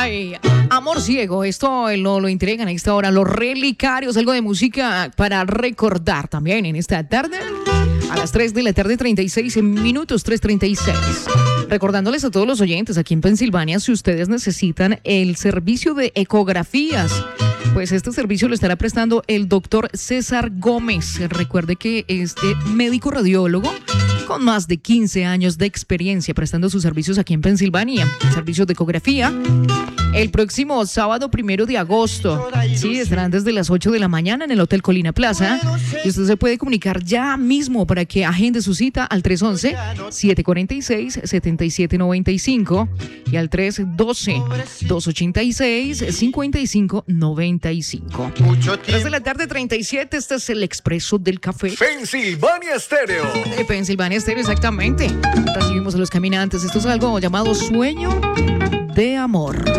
Ay, Amor Ciego, esto lo entregan a esta hora los relicarios, algo de música para recordar también en esta tarde. A las 3 de la tarde, 36 minutos, 3:36. Recordándoles a todos los oyentes aquí en Pensilvania, si ustedes necesitan el servicio de ecografías, pues este servicio lo estará prestando el doctor César Gómez. Recuerde que es médico radiólogo con más de 15 años de experiencia prestando sus servicios aquí en Pensilvania. Servicios de ecografía. El próximo sábado 1 de agosto, sí, estarán desde las 8 de la mañana en el Hotel Colina Plaza. Y usted se puede comunicar ya mismo para que agende su cita al 311-746-7795 y al 312-286-5595. 3 de la tarde, 37. Este es el Expreso del Café. Pensilvania Estéreo. De Pensilvania Estéreo, exactamente. Recibimos a los caminantes. Esto es algo llamado Sueño de Amor.